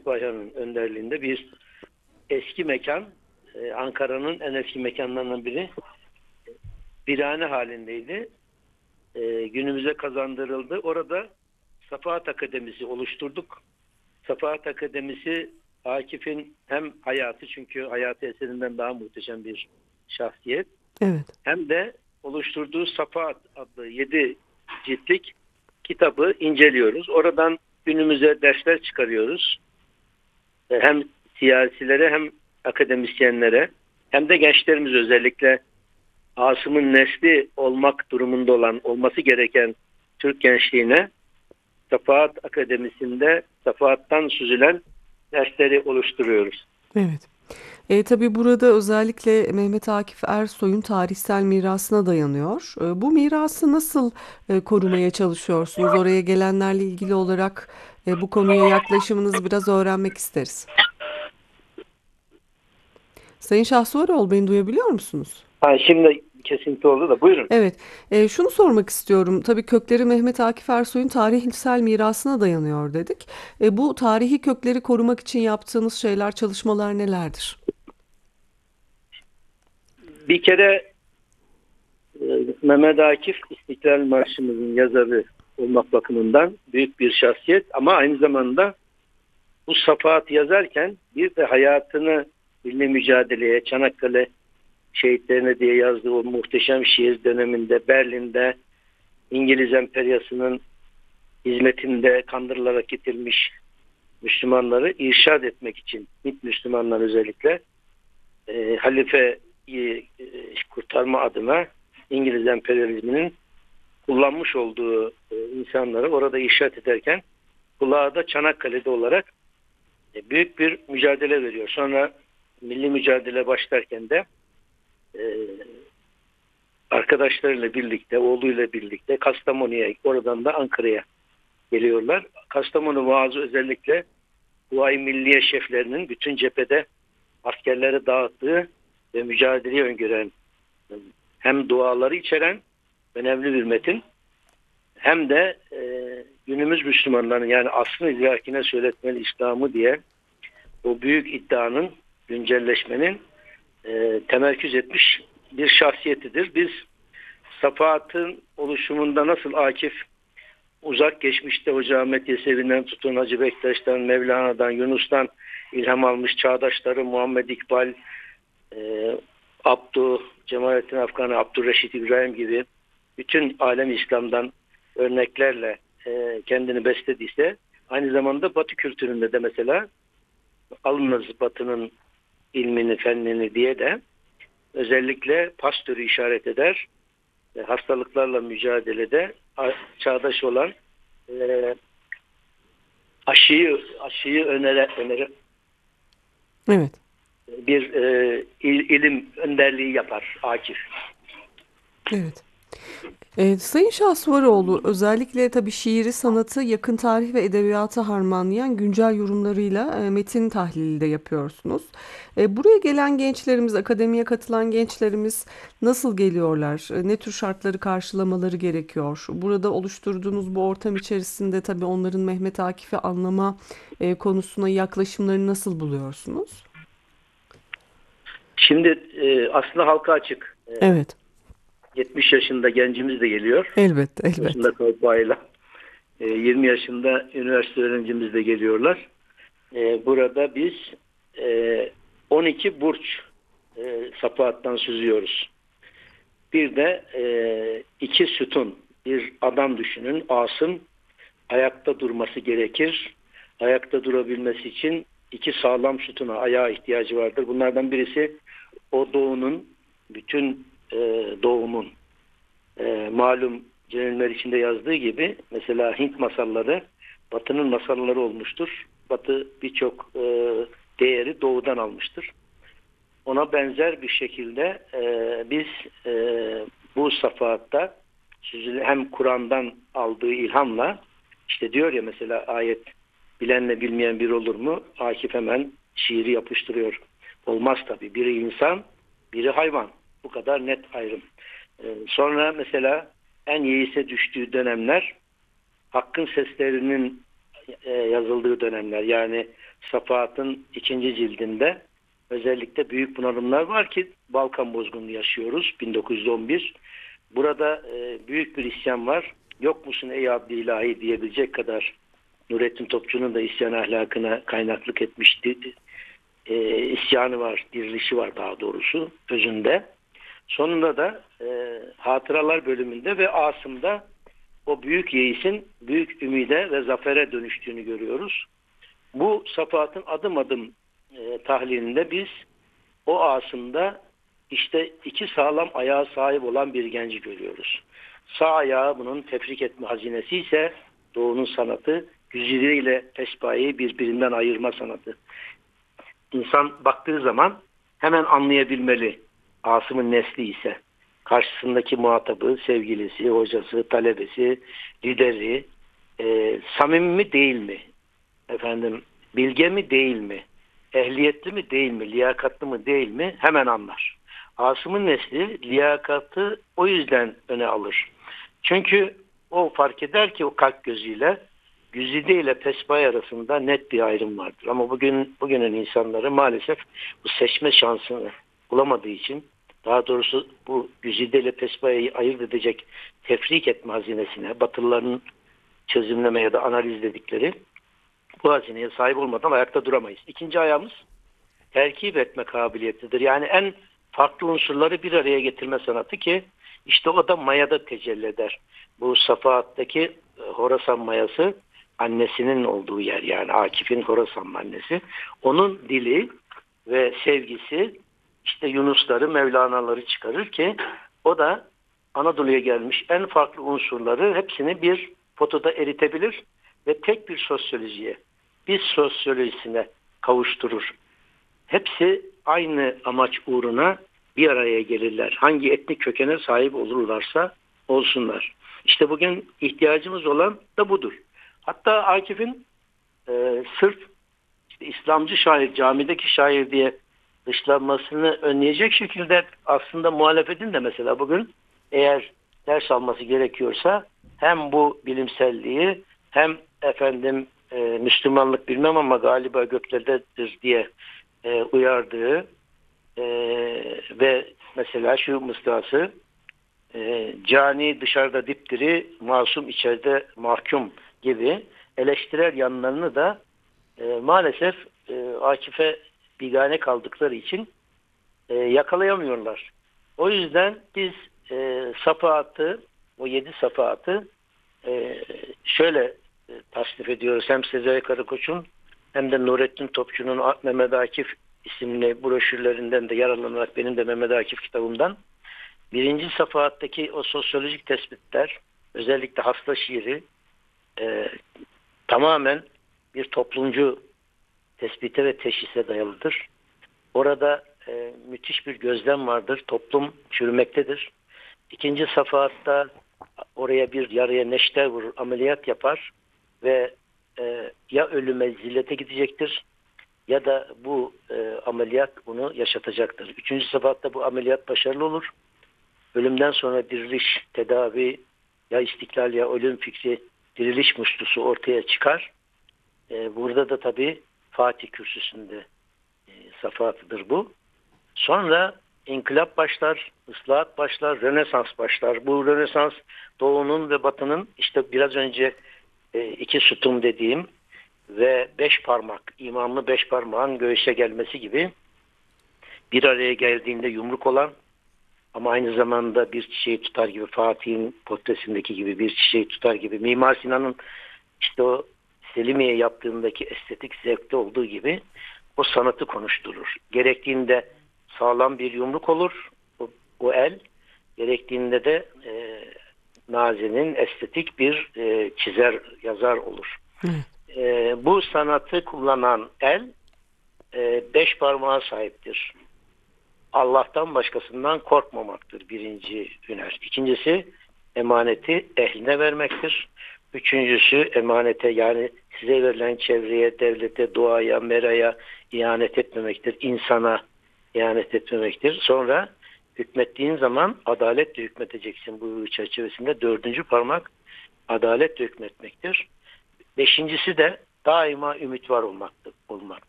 Bayhan'ın önderliğinde bir eski mekan, Ankara'nın en eski mekanlarından biri, birane halindeydi. Günümüze kazandırıldı. Orada Safahat Akademisi oluşturduk. Safahat Akademisi Akif'in hem hayatı, çünkü hayatı eserinden daha muhteşem bir şahsiyet, Evet. hem de oluşturduğu Safahat adlı 7 ciltlik kitabı inceliyoruz. Oradan günümüze dersler çıkarıyoruz. Hem siyasilere hem akademisyenlere hem de gençlerimiz, özellikle Asım'ın nesli olmak durumunda olan, olması gereken Türk gençliğine Safahat Akademisi'nde Safahat'tan süzülen dersleri oluşturuyoruz. Evet. Tabii burada özellikle Mehmet Akif Ersoy'un tarihsel mirasına dayanıyor. Bu mirası nasıl korumaya çalışıyorsunuz? Oraya gelenlerle ilgili olarak bu konuya yaklaşımınızı biraz öğrenmek isteriz. Sayın Şahsuvaroğlu, beni duyabiliyor musunuz? Ha, şimdi kesinti oldu da buyurun. Evet, şunu sormak istiyorum. Tabii kökleri Mehmet Akif Ersoy'un tarihsel mirasına dayanıyor dedik. Bu tarihi kökleri korumak için yaptığınız şeyler, çalışmalar nelerdir? Bir kere Mehmet Akif İstiklal Marşımızın yazarı olmak bakımından büyük bir şahsiyet, ama aynı zamanda bu Safahat yazarken bir de hayatını milli mücadeleye, Çanakkale şehitlerine diye yazdığı o muhteşem şiir döneminde Berlin'de İngiliz emperyasının hizmetinde kandırılarak getirmiş Müslümanları irşad etmek için, Hint Müslümanlar özellikle halifeyi kurtarma adına İngiliz emperyalizminin kullanmış olduğu insanları orada irşad ederken kulağı da Çanakkale'de olarak büyük bir mücadele veriyor. Sonra milli mücadele başlarken de e, arkadaşlarıyla birlikte, oğluyla birlikte Kastamonu'ya, oradan da Ankara'ya geliyorlar. Kastamonu vaazı özellikle Kuvayi Milliye şeflerinin bütün cephede askerlere dağıttığı ve mücadeleyi öngören, hem duaları içeren önemli bir metin, hem de günümüz Müslümanların, yani asrın idrakine söyletmeli İslam'ı diye o büyük iddianın, güncelleşmenin temerküz etmiş bir şahsiyetidir. Biz Safahat'ın oluşumunda nasıl Akif uzak geçmişte Hoca Ahmet Yesevi'nden tutun, Hacı Bektaş'tan, Mevlana'dan, Yunus'tan ilham almış çağdaşları Muhammed İkbal, Abdu, Cemalettin Afgan'ı, Abdurreşit İbrahim gibi bütün alem İslam'dan örneklerle kendini beslediyse, aynı zamanda Batı kültüründe de mesela alınız Batı'nın ilmini, fennini diye de özellikle Pasteur'ü işaret eder. Hastalıklarla mücadelede çağdaş olan e, aşıyı önere Evet. bir ilim önderliği yapar Akif. Evet. Sayın Şahsuvaroğlu, özellikle tabii şiiri, sanatı, yakın tarih ve edebiyatı harmanlayan güncel yorumlarıyla metin tahlili de yapıyorsunuz. Buraya gelen gençlerimiz, akademiye katılan gençlerimiz nasıl geliyorlar? Ne tür şartları karşılamaları gerekiyor? Burada oluşturduğunuz bu ortam içerisinde tabii onların Mehmet Akif'i anlama konusuna yaklaşımlarını nasıl buluyorsunuz? Şimdi aslında halka açık. Evet, 70 yaşında gencimiz de geliyor. elbette, 40 elbette. yaşında kalpayla. 20 yaşında üniversite öğrencimiz de geliyorlar. Burada biz e, 12 burç Safahat'tan süzüyoruz. Bir de iki sütun, bir adam düşünün. Asım ayakta durması gerekir. Ayakta durabilmesi için iki sağlam sütuna, ayağa ihtiyacı vardır. Bunlardan birisi o doğunun, bütün doğumun malum Celal Meriç'in de yazdığı gibi, mesela Hint masalları Batı'nın masalları olmuştur. Batı birçok değeri doğudan almıştır. Ona benzer bir şekilde biz e, bu safahatta hem Kur'an'dan aldığı ilhamla, işte diyor ya mesela ayet, bilenle bilmeyen bir olur mu? Akif hemen şiiri yapıştırıyor. Olmaz tabii. Biri insan, biri hayvan. Bu kadar net ayrım. Sonra mesela en yeise düştüğü dönemler Hakkın seslerinin yazıldığı dönemler. Yani Safahat'ın 2. cildinde özellikle büyük bunalımlar var ki Balkan bozgununu yaşıyoruz 1911. Burada büyük bir isyan var. Yok musun ey abd-i ilahi diyebilecek kadar Nurettin Topçu'nun da isyan ahlakına kaynaklık etmişti. İsyanı var, dirilişi var daha doğrusu özünde. Sonunda da hatıralar bölümünde ve Asım'da o büyük yeisin büyük ümide ve zafere dönüştüğünü görüyoruz. Bu Safahat'ın adım adım tahlilinde biz o Asım'da işte iki sağlam ayağa sahip olan bir genci görüyoruz. Sağ ayağı bunun tefrik etme hazinesi ise Doğu'nun sanatı, güzide ile pespayeyi birbirinden ayırma sanatı. İnsan baktığı zaman hemen anlayabilmeli Asım'ın nesli ise. Karşısındaki muhatabı, sevgilisi, hocası, talebesi, lideri, samimi mi değil mi? Efendim, bilge mi değil mi? Ehliyetli mi değil mi? Liyakatlı mı değil mi? Hemen anlar. Asım'ın nesli liyakatı o yüzden öne alır. Çünkü o fark eder ki o kalp gözüyle güzide ile pespaye arasında net bir ayrım vardır. Ama bugünün insanları maalesef bu seçme şansını bulamadığı için, daha doğrusu bu güzide ile pespayeyi ayırt edecek tefrik etme hazinesine, Batılıların çözümleme ya da analiz dedikleri bu hazineye sahip olmadan ayakta duramayız. İkinci ayağımız terkip etme kabiliyetidir. Yani en farklı unsurları bir araya getirme sanatı ki işte o da mayada tecelli eder. Bu Safahat'taki Horasan mayası annesinin olduğu yer, yani Akif'in Horasan annesi. Onun dili ve sevgisi işte Yunusları, Mevlana'ları çıkarır ki o da Anadolu'ya gelmiş en farklı unsurları hepsini bir potada eritebilir ve tek bir sosyolojiye, bir sosyolojisine kavuşturur. Hepsi aynı amaç uğruna bir araya gelirler. Hangi etnik kökene sahip olurlarsa olsunlar. İşte bugün ihtiyacımız olan da budur. Hatta Akif'in sırf işte İslamcı şair, camideki şair diye dışlanmasını önleyecek şekilde aslında muhalefetin de mesela bugün eğer ders alması gerekiyorsa hem bu bilimselliği hem Müslümanlık bilmem ama galiba göklerdedir diye uyardığı ve mesela şu mıstahası cani dışarıda dipdiri, masum içeride mahkum gibi eleştirel yanlarını da maalesef Akif'e bigane kaldıkları için yakalayamıyorlar. O yüzden biz Safahat'ı, o 7 Safahat'ı şöyle tasnif ediyoruz. Hem Sezai Karakoç'un hem de Nurettin Topçu'nun Mehmet Akif isimli broşürlerinden de yararlanarak benim de Mehmet Akif kitabımdan 1. Safahat'taki o sosyolojik tespitler, özellikle hasta şiiri tamamen bir toplumcu tespite ve teşhise dayalıdır. Orada müthiş bir gözlem vardır. Toplum çürümektedir. 2. Safahat'ta oraya bir yaraya neşter vurur, ameliyat yapar ve ya ölüme, zillete gidecektir ya da bu ameliyat onu yaşatacaktır. 3. Safahat'ta bu ameliyat başarılı olur. Ölümden sonra diriliş, tedavi, ya istiklal ya ölüm fikri, diriliş muştusu ortaya çıkar. Burada da tabii Fatih kürsüsünde Safahatıdır bu. Sonra inkılap başlar, ıslahat başlar, Rönesans başlar. Bu Rönesans Doğu'nun ve Batı'nın işte biraz önce 2 sütun dediğim ve 5 parmak, imamlı 5 parmağın göğüse gelmesi gibi bir araya geldiğinde yumruk olan ama aynı zamanda bir çiçeği tutar gibi, Fatih'in portresindeki gibi bir çiçeği tutar gibi, Mimar Sinan'ın işte o Selimiye yaptığındaki estetik zevkte olduğu gibi o sanatı konuşturur. Gerektiğinde sağlam bir yumruk olur o el, gerektiğinde de Nazi'nin estetik bir çizer, yazar olur. Bu sanatı kullanan el 5 parmağa sahiptir. Allah'tan başkasından korkmamaktır birinci hüner. İkincisi emaneti ehline vermektir. Üçüncüsü emanete, yani size verilen çevreye, devlete, doğaya, meraya ihanet etmemektir. İnsana ihanet etmemektir. Sonra hükmettiğin zaman adaletle hükmeteceksin bu çerçevesinde. 4. parmak adaletle hükmetmektir. 5.'si de daima ümit var olmakta.